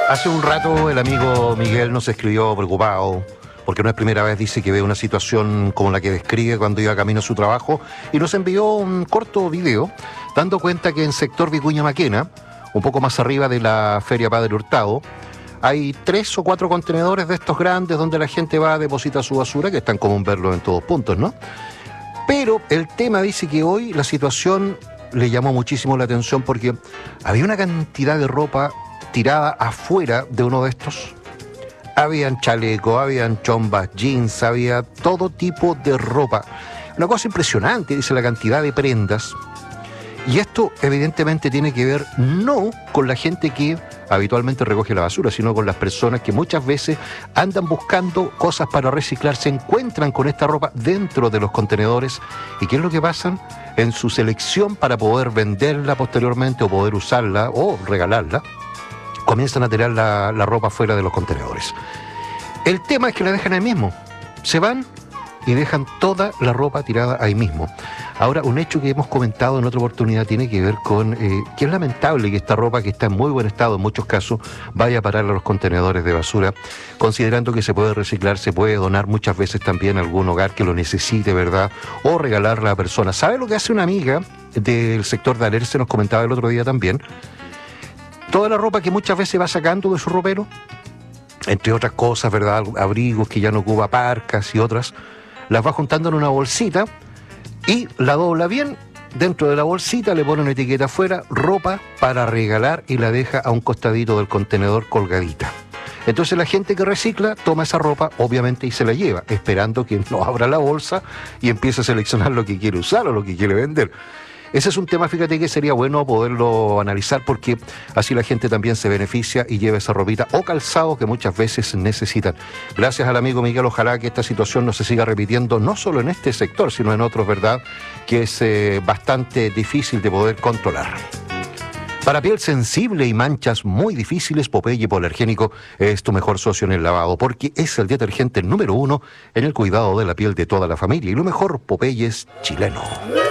Hace un rato el amigo Miguel nos escribió preocupado, porque no es primera vez, dice, que ve una situación como la que describe cuando iba camino a su trabajo, y nos envió un corto video dando cuenta que en sector Vicuña Maquena, un poco más arriba de la Feria Padre Hurtado, hay 3 o 4 contenedores de estos grandes donde la gente va a depositar su basura, que es tan común verlo en todos puntos, ¿no? Pero el tema dice que hoy la situación le llamó muchísimo la atención porque había una cantidad de ropa tirada afuera de uno de estos. Habían chalecos, habían chombas, jeans, había todo tipo de ropa. Una cosa impresionante, dice, la cantidad de prendas. Y esto evidentemente tiene que ver no con la gente que habitualmente recoge la basura, sino con las personas que muchas veces andan buscando cosas para reciclar, se encuentran con esta ropa dentro de los contenedores. ¿Y qué es lo que pasa? En su selección para poder venderla posteriormente o poder usarla o regalarla, comienzan a tirar la ropa fuera de los contenedores. El tema es que la dejan ahí mismo. Se van y dejan toda la ropa tirada ahí mismo. Ahora, un hecho que hemos comentado en otra oportunidad tiene que ver con que es lamentable que esta ropa, que está en muy buen estado en muchos casos, vaya a parar a los contenedores de basura, considerando que se puede reciclar, se puede donar muchas veces también a algún hogar que lo necesite, ¿verdad? O regalarla a personas. ¿Sabe lo que hace una amiga del sector de Alerce? Nos comentaba el otro día también. Toda la ropa que muchas veces va sacando de su ropero, entre otras cosas, ¿verdad? Abrigos que ya no ocupa, parcas y otras, las va juntando en una bolsita y la dobla bien. Dentro de la bolsita le pone una etiqueta afuera, ropa para regalar, y la deja a un costadito del contenedor colgadita. Entonces la gente que recicla toma esa ropa, obviamente, y se la lleva, esperando que no abra la bolsa y empiece a seleccionar lo que quiere usar o lo que quiere vender. Ese es un tema, fíjate, que sería bueno poderlo analizar, porque así la gente también se beneficia y lleva esa ropita o calzado que muchas veces necesitan. Gracias al amigo Miguel, ojalá que esta situación no se siga repitiendo, no solo en este sector, sino en otros, ¿verdad?, que es bastante difícil de poder controlar. Para piel sensible y manchas muy difíciles, Popeye Polargénico es tu mejor socio en el lavado, porque es el detergente número 1 en el cuidado de la piel de toda la familia. Y lo mejor, Popeye es chileno.